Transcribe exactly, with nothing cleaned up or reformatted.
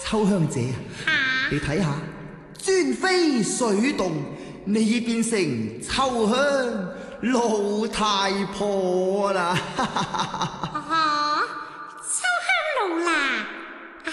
秋香姐啊，你睇下，尊妃水動，你已變成秋香老太婆啦！